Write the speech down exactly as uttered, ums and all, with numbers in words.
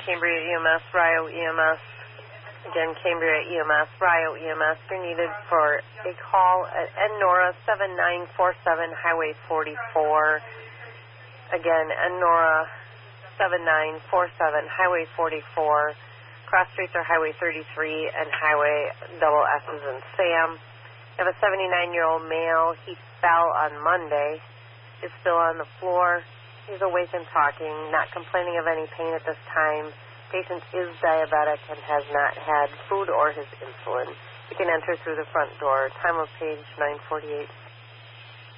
Cambria E M S, Rio E M S. Again, Cambria E M S, Rio E M S. You're needed for a call at N-Nora seven nine four seven Highway forty-four. Again, N-Nora seven nine four seven Highway forty-four. Cross streets are Highway thirty-three and Highway double S's and Sam. You have a seventy-nine-year-old male. He fell on Monday. Is still on the floor. He's awake and talking, not complaining of any pain at this time. Patient is diabetic and has not had food or his insulin. You can enter through the front door. Time of page nine forty-eight.